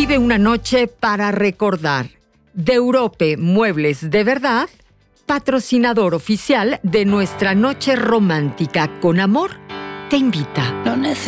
Vive una noche para recordar. De Europe Muebles de Verdad, patrocinador oficial de nuestra noche romántica con amor, te invita.